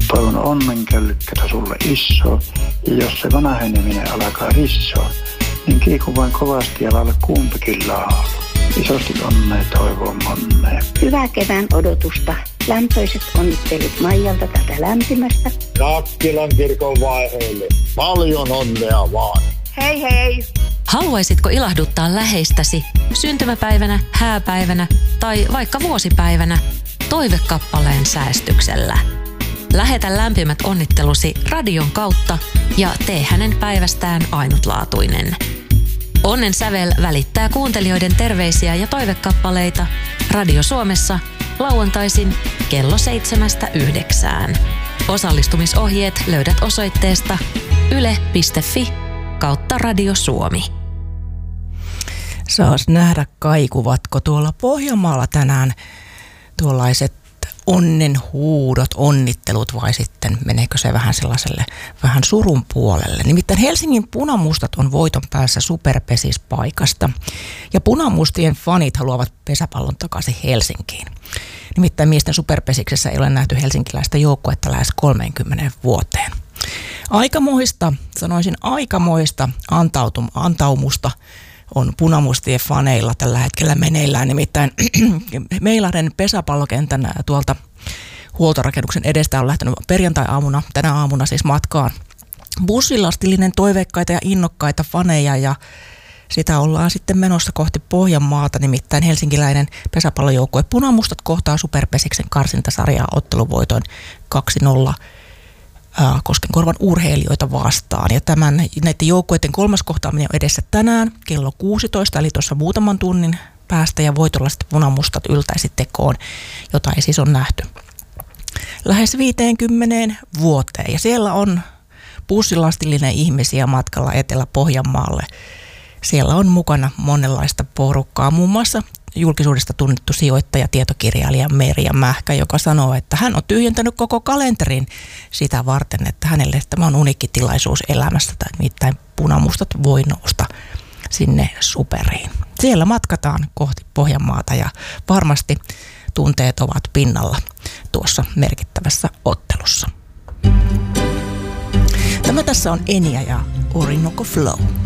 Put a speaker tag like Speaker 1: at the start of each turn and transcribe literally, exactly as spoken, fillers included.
Speaker 1: Toivon onnenkällykkätä sulle iso, ja jos se vanheneminen alkaa rissoa, niin kiiku vain kovasti ja lailla kumpikin laulu. Isosti onnea toivon monnea.
Speaker 2: Hyvää kevään odotusta. Lämpöiset onnittelut Maijalta tätä lämpimästä.
Speaker 3: Nakkilan kirkon vaiheelle. Paljon onnea vaan.
Speaker 2: Hei hei!
Speaker 4: Haluaisitko ilahduttaa läheistäsi syntymäpäivänä, hääpäivänä tai vaikka vuosipäivänä toivekappaleen säästyksellä? Lähetä lämpimät onnittelusi radion kautta ja tee hänen päivästään ainutlaatuinen. Onnen sävel välittää kuuntelijoiden terveisiä ja toivekappaleita Radio Suomessa lauantaisin kello seitsemästä yhdeksään. Osallistumisohjeet löydät osoitteesta yle piste fi kautta Radio Suomi.
Speaker 5: Saas nähdä, kaikuvatko tuolla Pohjanmaalla tänään tuollaiset onnenhuudot, onnittelut vai sitten meneekö se vähän sellaiselle vähän surun puolelle. Nimittäin Helsingin punamustat on voiton päässä superpesispaikasta ja punamustien fanit haluavat pesäpallon takaisin Helsinkiin. Nimittäin miesten superpesiksessä ei ole nähty helsinkiläistä joukkuetta lähes kolmeenkymmeneen vuoteen. Aikamoista, sanoisin aikamoista antautum, antaumusta on punamustien faneilla tällä hetkellä meneillään. Nimittäin Meilahden pesäpallokentän tuolta huoltorakennuksen edestä on lähtenyt perjantai-aamuna, tänä aamuna siis matkaan bussilastillinen toiveikkaita ja innokkaita faneja ja sitä ollaan sitten menossa kohti Pohjanmaata. Nimittäin helsinkiläinen pesäpallojoukkue Punamustat kohtaa superpesiksen karsintasarjaa otteluvoitoin kaksi nolla Koskenkorvan urheilijoita vastaan. Ja tämän näiden joukkueiden kolmas kohtaaminen on edessä tänään kello kuusitoista, eli tuossa muutaman tunnin päästä, ja voitolla sitten Punamustat yltäisi tekoon, jota ei siis ole nähty lähes viiteenkymmeneen vuoteen. Ja siellä on bussilastillinen ihmisiä matkalla Etelä-Pohjanmaalle. Siellä on mukana monenlaista porukkaa, muun muassa julkisuudesta tunnettu sijoittaja, tietokirjailija Merja Mähkä, joka sanoo, että hän on tyhjentänyt koko kalenterin sitä varten, että hänelle tämä on uniikki tilaisuus elämässä, tai nimittäin Punamustat voi nousta sinne superiin. Siellä matkataan kohti Pohjanmaata ja varmasti tunteet ovat pinnalla tuossa merkittävässä ottelussa. Tämä tässä on Enya ja Orinoco Flow.